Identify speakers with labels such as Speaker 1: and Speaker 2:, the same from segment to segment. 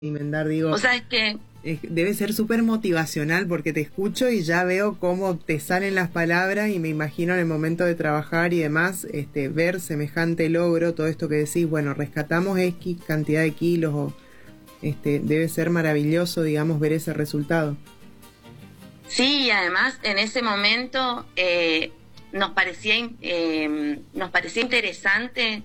Speaker 1: Alimentar, digo,
Speaker 2: O sea, es que
Speaker 1: debe ser súper motivacional porque te escucho y ya veo cómo te salen las palabras y me imagino en el momento de trabajar y demás, ver semejante logro, todo esto que decís, bueno, rescatamos X cantidad de kilos, o, debe ser maravilloso, digamos, ver ese resultado.
Speaker 2: sí, y además en ese momento nos parecía interesante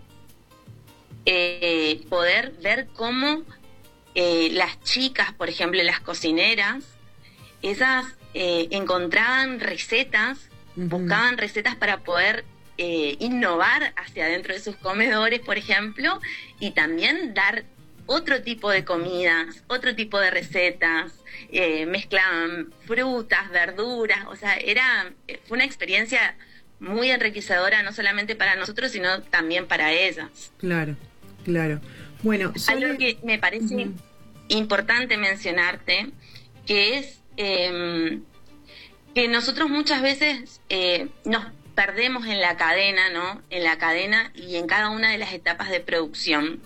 Speaker 2: poder ver cómo las chicas, por ejemplo, las cocineras, ellas encontraban recetas, buscaban recetas para poder innovar hacia adentro de sus comedores, por ejemplo, y también dar otro tipo de comidas, otro tipo de recetas, mezclaban frutas, verduras, o sea, fue una experiencia muy enriquecedora, no solamente para nosotros, sino también para ellas.
Speaker 1: Claro, claro. Bueno,
Speaker 2: Algo que me parece importante mencionarte, que es que nosotros muchas veces nos perdemos en la cadena, ¿no? En la cadena y en cada una de las etapas de producción.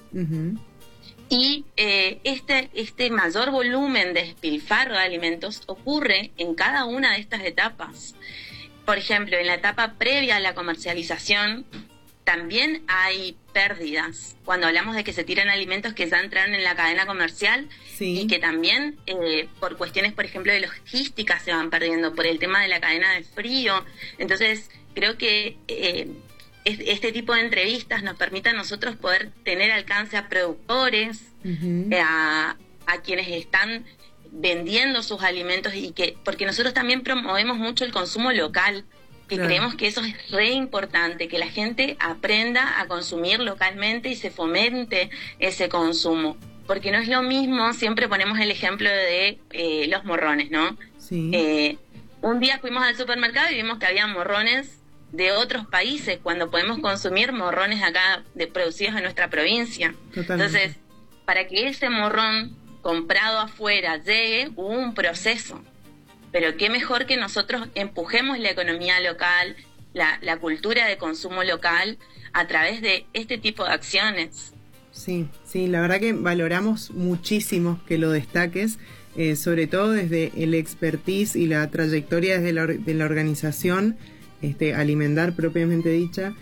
Speaker 2: Y este mayor volumen de despilfarro de alimentos ocurre en cada una de estas etapas. Por ejemplo, en la etapa previa a la comercialización, también hay pérdidas. Cuando hablamos de que se tiran alimentos que ya entraron en la cadena comercial,
Speaker 1: sí,
Speaker 2: y que también por cuestiones, por ejemplo, de logística se van perdiendo, por el tema de la cadena de frío. Entonces, creo que este tipo de entrevistas nos permite a nosotros poder tener alcance a productores, a quienes están vendiendo sus alimentos, porque nosotros también promovemos mucho el consumo local, que creemos que eso es re importante, que la gente aprenda a consumir localmente y se fomente ese consumo. Porque no es lo mismo, siempre ponemos el ejemplo de los morrones, ¿no?
Speaker 1: Sí.
Speaker 2: Un día fuimos al supermercado y vimos que había morrones de otros países, cuando podemos consumir morrones acá producidos en nuestra provincia.
Speaker 1: Totalmente.
Speaker 2: Entonces, para que ese morrón comprado afuera llegue, hubo un proceso. Pero qué mejor que nosotros empujemos la economía local, la cultura de consumo local, a través de este tipo de acciones.
Speaker 1: Sí, sí, la verdad que valoramos muchísimo que lo destaques, sobre todo desde el expertise y la trayectoria desde de la organización, Alimentar propiamente dicha,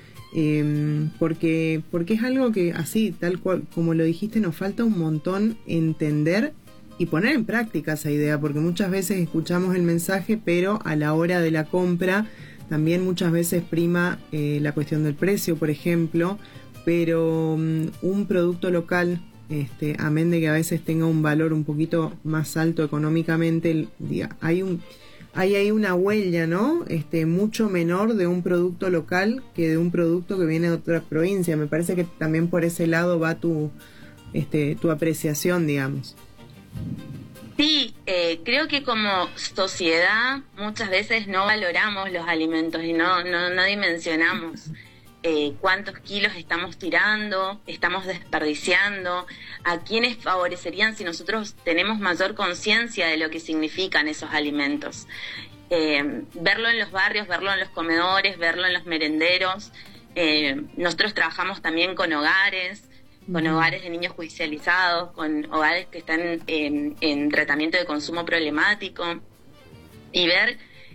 Speaker 1: porque es algo que así, tal cual como lo dijiste, nos falta un montón entender y poner en práctica esa idea, porque muchas veces escuchamos el mensaje, pero a la hora de la compra también muchas veces prima la cuestión del precio, por ejemplo, pero un producto local, amén de que a veces tenga un valor un poquito más alto económicamente, hay ahí una huella, ¿no? Mucho menor de un producto local que de un producto que viene de otra provincia. Me parece que también por ese lado va tu apreciación, digamos.
Speaker 2: Sí, creo que como sociedad muchas veces no valoramos los alimentos y no dimensionamos cuántos kilos estamos tirando, estamos desperdiciando, a quiénes favorecerían si nosotros tenemos mayor conciencia de lo que significan esos alimentos. Verlo en los barrios, verlo en los comedores, verlo en los merenderos. Nosotros trabajamos también con hogares de niños judicializados, con hogares que están en tratamiento de consumo problemático, y ver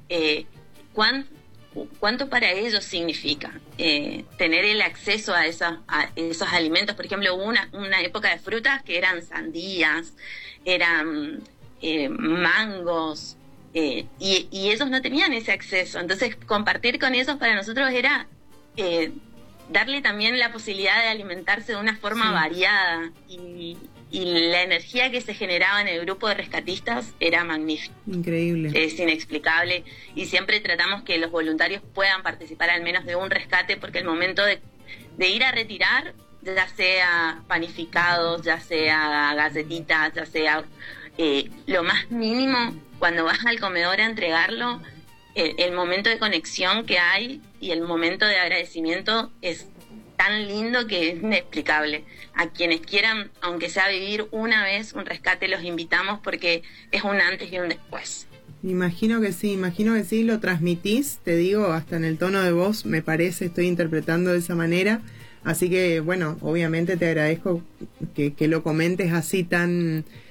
Speaker 2: cuánto para ellos significa tener el acceso a esos alimentos. Por ejemplo, hubo una época de frutas que eran sandías, eran mangos, y ellos no tenían ese acceso. Entonces, compartir con ellos para nosotros era darle también la posibilidad de alimentarse de una forma variada, y la energía que se generaba en el grupo de rescatistas era magnífica.
Speaker 1: Increíble.
Speaker 2: Es inexplicable, y siempre tratamos que los voluntarios puedan participar al menos de un rescate, porque el momento de ir a retirar, ya sea panificados, ya sea galletitas, ya sea lo más mínimo, cuando vas al comedor a entregarlo, el momento de conexión que hay y el momento de agradecimiento es tan lindo que es inexplicable. A quienes quieran, aunque sea vivir una vez un rescate, los invitamos, porque es un antes y un después.
Speaker 1: Imagino que sí, lo transmitís, te digo, hasta en el tono de voz, me parece, estoy interpretando de esa manera. Así que, bueno, obviamente te agradezco que lo comentes así tan